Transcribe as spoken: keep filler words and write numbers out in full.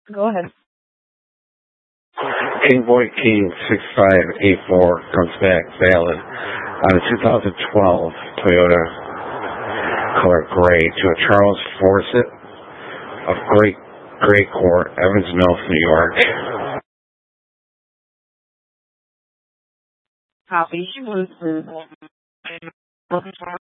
Go ahead. King Boy King six five eight four comes back valid on a two thousand twelve Toyota color gray to a Charles Forsett of Great Great Court, Evans Mills, New York. Copy. She was